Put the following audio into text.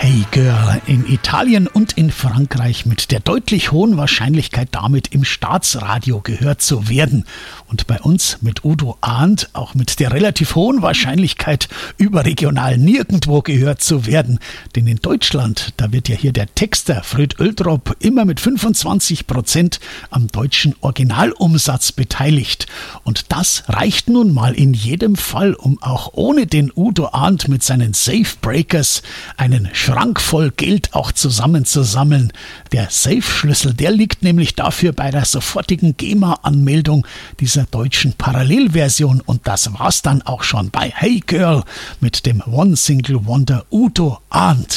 Hey Girl in Italien und in Frankreich mit der deutlich hohen Wahrscheinlichkeit damit im Staatsradio gehört zu werden. Und bei uns mit Udo Arndt auch mit der relativ hohen Wahrscheinlichkeit überregional nirgendwo gehört zu werden. Denn in Deutschland, da wird ja hier der Texter Fröd Oeltrop immer mit 25% am deutschen Originalumsatz beteiligt. Und das reicht nun mal in jedem Fall, um auch ohne den Udo Arndt mit seinen Safe Breakers einen Schrank voll Geld auch zusammenzusammeln. Der Safe-Schlüssel, der liegt nämlich dafür bei der sofortigen GEMA-Anmeldung dieser deutschen Parallelversion. Und das war's dann auch schon bei Hey Girl mit dem One Single Wonder Udo Arndt.